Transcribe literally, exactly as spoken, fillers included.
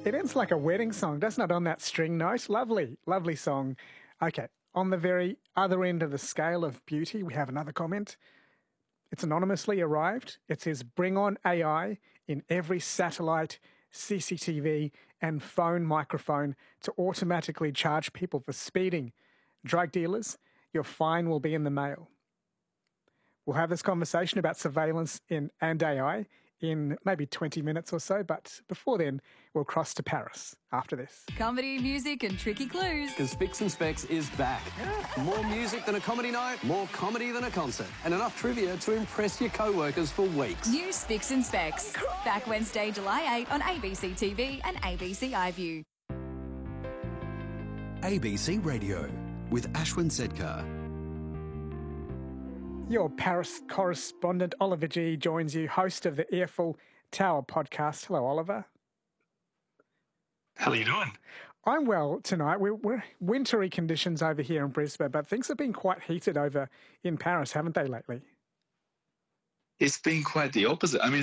It ends like a wedding song, doesn't it, on that string note? Lovely, lovely song. Okay, on the very other end of the scale of beauty, we have another comment. It's anonymously arrived. It says, bring on A I in every satellite, C C T V and phone microphone to automatically charge people for speeding. Drug dealers, your fine will be in the mail. We'll have this conversation about surveillance in and A I in maybe twenty minutes or so, but before then, we'll cross to Paris after this. Comedy, music and tricky clues. Because Spicks and Specs is back. More music than a comedy night, more comedy than a concert, and enough trivia to impress your co-workers for weeks. New Spicks and Specs. Back Wednesday, July eighth on A B C T V and A B C iView. A B C Radio with Ashwin Sedkar. Your Paris correspondent Oliver G joins you, host of the Eiffel Tower podcast. Hello, Oliver. How are you doing? I'm well tonight. We're, we're wintry conditions over here in Brisbane, but things have been quite heated over in Paris, haven't they, lately? It's been quite the opposite. I mean,